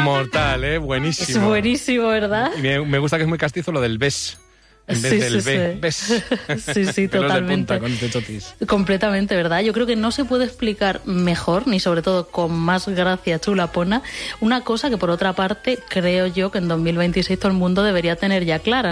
Mortal, buenísimo. Es buenísimo, ¿verdad? Y me gusta que es muy castizo lo del bes. En vez del B, ¿ves? Sí, totalmente. De punta con este chotis. Completamente, ¿verdad? Yo creo que no se puede explicar mejor, ni sobre todo con más gracia chulapona, una cosa que por otra parte creo yo que en 2026 todo el mundo debería tener ya clara.